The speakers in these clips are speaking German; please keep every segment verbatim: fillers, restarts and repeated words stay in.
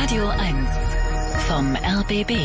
Radio eins vom R B B.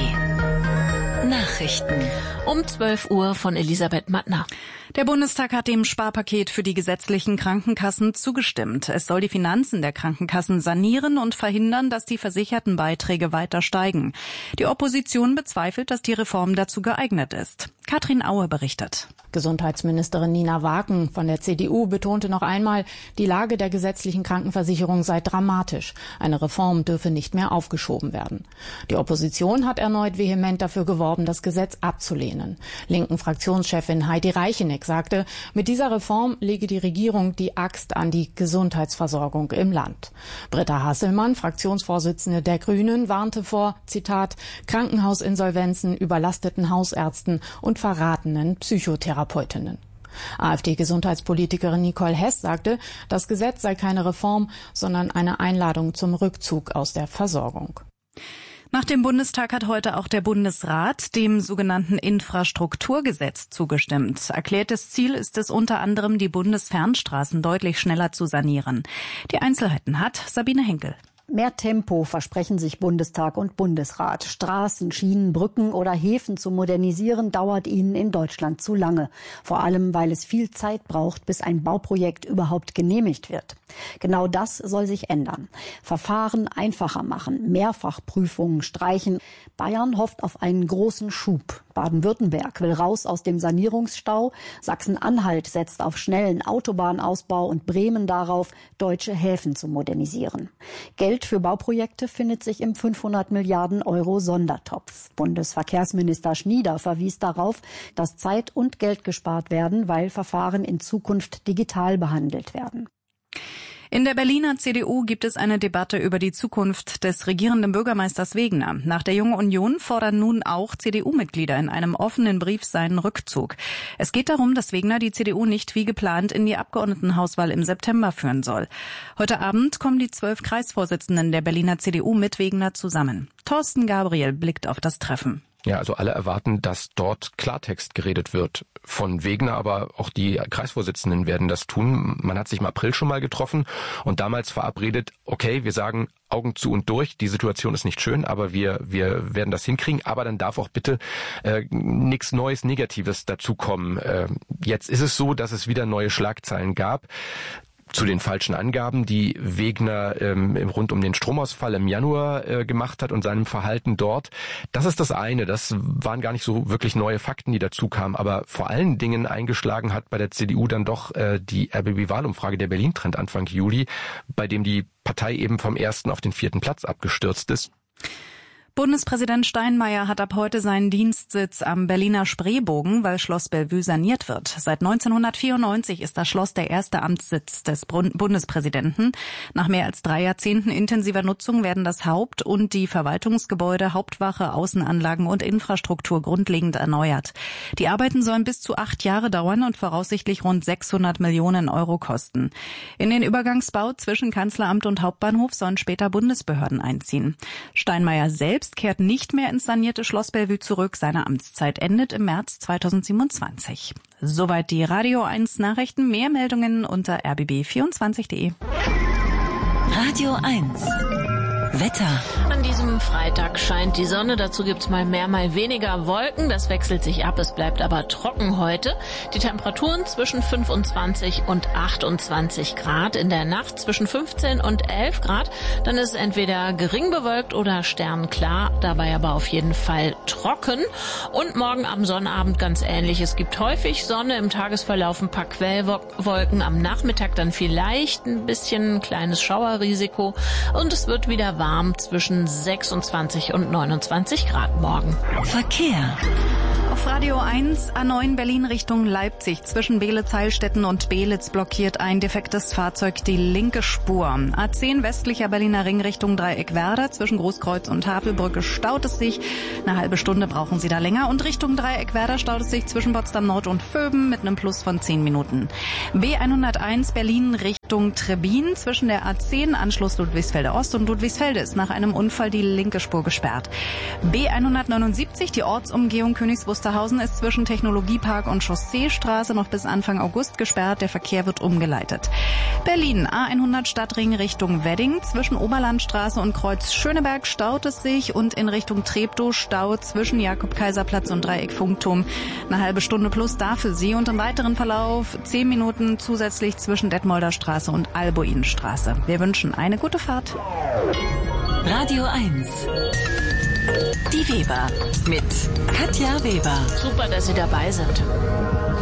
Nachrichten. Um zwölf Uhr von Elisabeth Mattner. Der Bundestag hat dem Sparpaket für die gesetzlichen Krankenkassen zugestimmt. Es soll die Finanzen der Krankenkassen sanieren und verhindern, dass die versicherten Beiträge weiter steigen. Die Opposition bezweifelt, dass die Reform dazu geeignet ist. Katrin Aue berichtet. Gesundheitsministerin Nina Waken von der C D U betonte noch einmal, die Lage der gesetzlichen Krankenversicherung sei dramatisch. Eine Reform dürfe nicht mehr aufgeschoben werden. Die Opposition hat erneut vehement dafür geworben, das Gesetz abzulehnen. Linken Fraktionschefin Heidi Reicheneck sagte, mit dieser Reform lege die Regierung die Axt an die Gesundheitsversorgung im Land. Britta Hasselmann, Fraktionsvorsitzende der Grünen, warnte vor, Zitat, Krankenhausinsolvenzen, überlasteten Hausärzten und verratenen Psychotherapeutinnen. AfD-Gesundheitspolitikerin Nicole Hess sagte, das Gesetz sei keine Reform, sondern eine Einladung zum Rückzug aus der Versorgung. Nach dem Bundestag hat heute auch der Bundesrat dem sogenannten Infrastrukturgesetz zugestimmt. Erklärtes Ziel ist es unter anderem, die Bundesfernstraßen deutlich schneller zu sanieren. Die Einzelheiten hat Sabine Henkel. Mehr Tempo versprechen sich Bundestag und Bundesrat. Straßen, Schienen, Brücken oder Häfen zu modernisieren, dauert ihnen in Deutschland zu lange. Vor allem, weil es viel Zeit braucht, bis ein Bauprojekt überhaupt genehmigt wird. Genau das soll sich ändern. Verfahren einfacher machen, Mehrfachprüfungen streichen. Bayern hofft auf einen großen Schub. Baden-Württemberg will raus aus dem Sanierungsstau. Sachsen-Anhalt setzt auf schnellen Autobahnausbau und Bremen darauf, deutsche Häfen zu modernisieren. Geld für Bauprojekte findet sich im fünfhundert Milliarden Euro Sondertopf. Bundesverkehrsminister Schnieder verwies darauf, dass Zeit und Geld gespart werden, weil Verfahren in Zukunft digital behandelt werden. In der Berliner C D U gibt es eine Debatte über die Zukunft des regierenden Bürgermeisters Wegner. Nach der Jungen Union fordern nun auch C D U-Mitglieder in einem offenen Brief seinen Rückzug. Es geht darum, dass Wegner die C D U nicht wie geplant in die Abgeordnetenhauswahl im September führen soll. Heute Abend kommen die zwölf Kreisvorsitzenden der Berliner C D U mit Wegner zusammen. Thorsten Gabriel blickt auf das Treffen. Ja, also alle erwarten, dass dort Klartext geredet wird von Wegner, aber auch die Kreisvorsitzenden werden das tun. Man hat sich im April schon mal getroffen und damals verabredet, okay, wir sagen Augen zu und durch, die Situation ist nicht schön, aber wir wir werden das hinkriegen, aber dann darf auch bitte äh, nichts Neues, Negatives dazukommen. Äh, jetzt ist es so, dass es wieder neue Schlagzeilen gab zu den falschen Angaben, die Wegner ähm, rund um den Stromausfall im Januar äh, gemacht hat und seinem Verhalten dort. Das ist das eine. Das waren gar nicht so wirklich neue Fakten, die dazu kamen. Aber vor allen Dingen eingeschlagen hat bei der C D U dann doch äh, die R B B-Wahlumfrage der Berlin-Trend Anfang Juli, bei dem die Partei eben vom ersten auf den vierten Platz abgestürzt ist. Bundespräsident Steinmeier hat ab heute seinen Dienstsitz am Berliner Spreebogen, weil Schloss Bellevue saniert wird. Seit neunzehnhundertvierundneunzig ist das Schloss der erste Amtssitz des Bundespräsidenten. Nach mehr als drei Jahrzehnten intensiver Nutzung werden das Haupt- und die Verwaltungsgebäude, Hauptwache, Außenanlagen und Infrastruktur grundlegend erneuert. Die Arbeiten sollen bis zu acht Jahre dauern und voraussichtlich rund sechshundert Millionen Euro kosten. In den Übergangsbau zwischen Kanzleramt und Hauptbahnhof sollen später Bundesbehörden einziehen. Steinmeier selbst kehrt nicht mehr ins sanierte Schloss Bellevue zurück. Seine Amtszeit endet im März zweitausendsiebenundzwanzig. Soweit die Radio eins Nachrichten. Mehr Meldungen unter r b b vierundzwanzig punkt de. Radio eins. Wetter. An diesem Freitag scheint die Sonne, dazu gibt's mal mehr, mal weniger Wolken. Das wechselt sich ab, es bleibt aber trocken heute. Die Temperaturen zwischen fünfundzwanzig und achtundzwanzig Grad, in der Nacht zwischen fünfzehn und elf Grad. Dann ist es entweder gering bewölkt oder sternklar, dabei aber auf jeden Fall trocken. Und morgen am Sonnabend ganz ähnlich. Es gibt häufig Sonne, im Tagesverlauf ein paar Quellwolken, am Nachmittag dann vielleicht ein bisschen kleines Schauerrisiko und es wird wieder warm zwischen sechsundzwanzig und neunundzwanzig Grad morgen. Verkehr. Auf Radio eins, A neun Berlin Richtung Leipzig. Zwischen Beelitz-Heilstätten und Beelitz blockiert ein defektes Fahrzeug die linke Spur. A zehn westlicher Berliner Ring Richtung Dreieckwerder. Zwischen Großkreuz und Havelbrücke staut es sich. Eine halbe Stunde brauchen Sie da länger. Und Richtung Dreieckwerder staut es sich zwischen Potsdam Nord und Vöben mit einem Plus von zehn Minuten. B hunderteins Berlin Richtung Trebin. Zwischen der A zehn Anschluss Ludwigsfelder Ost und Ludwigsfelde Lichtenfelde ist nach einem Unfall die linke Spur gesperrt. B hundertneunundsiebzig, die Ortsumgehung Königs Wusterhausen, ist zwischen Technologiepark und Chausseestraße noch bis Anfang August gesperrt. Der Verkehr wird umgeleitet. Berlin, A hundert Stadtring Richtung Wedding. Zwischen Oberlandstraße und Kreuz Schöneberg staut es sich und in Richtung Treptow Stau zwischen Jakob-Kaiser-Platz und Dreieck Funkturm. Eine halbe Stunde plus da für Sie und im weiteren Verlauf zehn Minuten zusätzlich zwischen Detmolder Straße und Albuinstraße. Wir wünschen eine gute Fahrt. Radio eins. Die Weber mit Katja Weber. Super, dass Sie dabei sind.